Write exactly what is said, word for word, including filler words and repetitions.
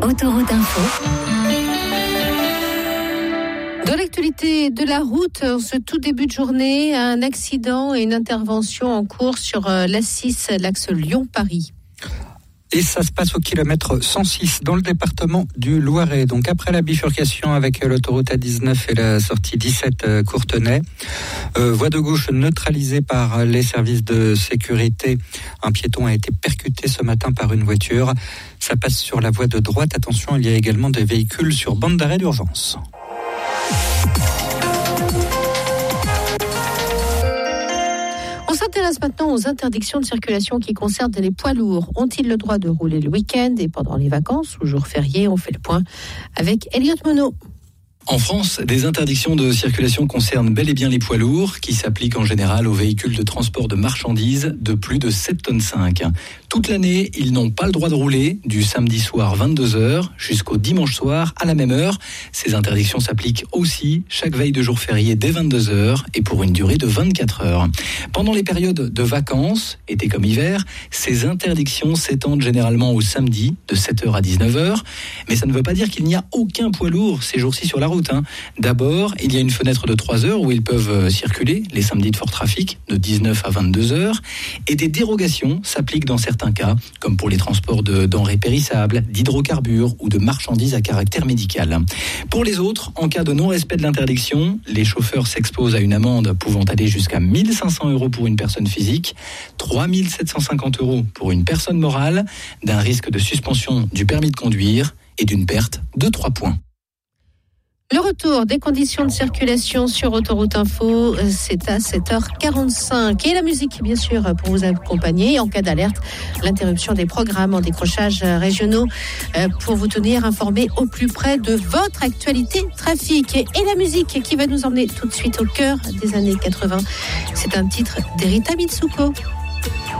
Autoroute Info. Dans l'actualité de la route, ce tout début de journée, un accident et une intervention en cours sur l'A six, l'axe Lyon-Paris. Et ça se passe au kilomètre cent six dans le département du Loiret. Donc après la bifurcation avec l'autoroute A dix-neuf et la sortie dix-sept euh, Courtenay, euh, voie de gauche neutralisée par les services de sécurité. Un piéton a été percuté ce matin par une voiture. Ça passe sur la voie de droite. Attention, il y a également des véhicules sur bande d'arrêt d'urgence. On s'intéresse maintenant aux interdictions de circulation qui concernent les poids lourds. Ont-ils le droit de rouler le week-end et pendant les vacances ou jours fériés? On fait le point avec Elliot Monod. En France, des interdictions de circulation concernent bel et bien les poids lourds qui s'appliquent en général aux véhicules de transport de marchandises de plus de sept tonnes cinq. Toute l'année, ils n'ont pas le droit de rouler du samedi soir vingt-deux heures jusqu'au dimanche soir à la même heure. Ces interdictions s'appliquent aussi chaque veille de jour férié dès vingt-deux heures et pour une durée de vingt-quatre heures. Pendant les périodes de vacances, été comme hiver, ces interdictions s'étendent généralement au samedi de sept heures à dix-neuf heures. Mais ça ne veut pas dire qu'il n'y a aucun poids lourd ces jours-ci sur la route. D'abord, il y a une fenêtre de trois heures où ils peuvent circuler, les samedis de fort trafic, de dix-neuf à vingt-deux heures. Et des dérogations s'appliquent dans certains cas, comme pour les transports de denrées périssables, d'hydrocarbures ou de marchandises à caractère médical. Pour les autres, en cas de non-respect de l'interdiction, les chauffeurs s'exposent à une amende pouvant aller jusqu'à mille cinq cents euros pour une personne physique, trois mille sept cent cinquante euros pour une personne morale, d'un risque de suspension du permis de conduire et d'une perte de trois points. Le retour des conditions de circulation sur Autoroute Info, c'est à sept heures quarante-cinq. Et la musique, bien sûr, pour vous accompagner. Et en cas d'alerte, l'interruption des programmes en décrochage régionaux pour vous tenir informés au plus près de votre actualité trafic. Et la musique qui va nous emmener tout de suite au cœur des années quatre-vingts. C'est un titre d'Erita Mitsuko.